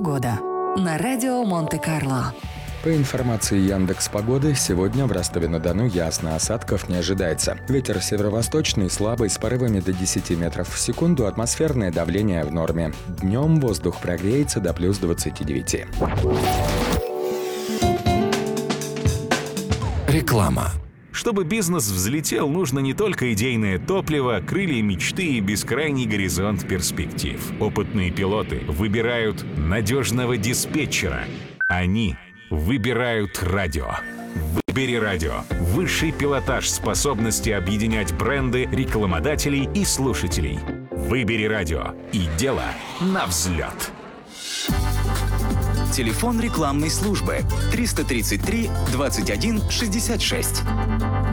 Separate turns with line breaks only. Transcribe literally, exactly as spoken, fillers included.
Погода на радио Монте-Карло.
По информации Яндекс.Погоды, сегодня в Ростове-на-Дону ясно, осадков не ожидается. Ветер северо-восточный, слабый, с порывами до десяти метров в секунду, атмосферное давление в норме. Днем воздух прогреется до плюс двадцати девяти.
Реклама. Чтобы бизнес взлетел, нужно не только идейное топливо, крылья мечты и бескрайний горизонт перспектив. Опытные пилоты выбирают надежного диспетчера. Они выбирают радио. Выбери радио. Высший пилотаж способности объединять бренды, рекламодателей и слушателей. Выбери радио. И дело на взлет.
Телефон рекламной службы триста тридцать три двадцать один шестьдесят шесть.